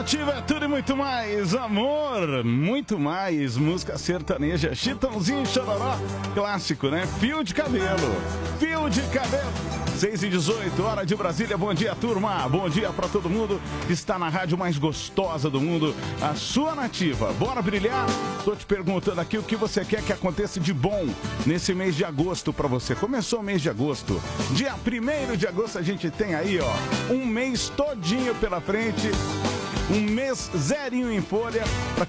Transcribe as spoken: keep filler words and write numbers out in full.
Nativa é tudo e muito mais, amor, muito mais, música sertaneja, Chitãozinho e Chororó, clássico, né? Fio de cabelo, fio de cabelo, seis e dezoito, hora de Brasília, bom dia, turma, bom dia pra todo mundo que está na rádio mais gostosa do mundo, a sua Nativa, bora brilhar? Tô te perguntando aqui o que você quer que aconteça de bom nesse mês de agosto pra você. Começou o mês de agosto, dia primeiro de agosto a gente tem aí, ó, um mês todinho pela frente, um mês zerinho em folha, para